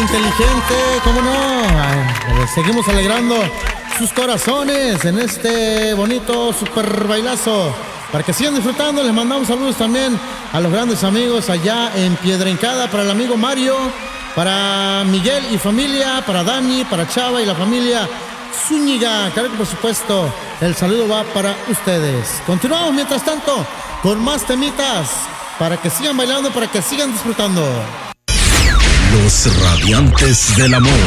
inteligente, ¿cómo no? Seguimos alegrando sus corazones en este bonito super bailazo. Para que sigan disfrutando, les mandamos saludos también a los grandes amigos allá en Piedra Hincada, para el amigo Mario, para Miguel y familia, para Dani, para Chava y la familia Zúñiga. Claro que por supuesto, el saludo va para ustedes. Continuamos mientras tanto con más temitas para que sigan bailando, para que sigan disfrutando. Los radiantes del amor.